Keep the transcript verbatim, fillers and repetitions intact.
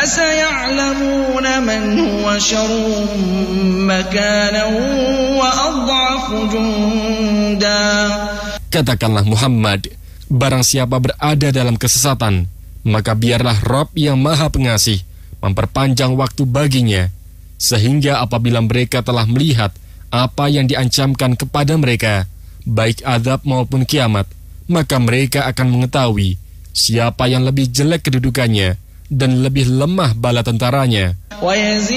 فَسَيَعْلَمُونَ مَنْ هُوَ شَرٌّ مَكَانًا وَأَضْعَفُ جُنْدًا. Katakanlah Muhammad, barang siapa berada dalam kesesatan, maka biarlah Rabb yang Maha Pengasih memperpanjang waktu baginya, sehingga apabila mereka telah melihat apa yang diancamkan kepada mereka, baik azab maupun kiamat, maka mereka akan mengetahui siapa yang lebih jelek kedudukannya dan lebih lemah bala tentaranya.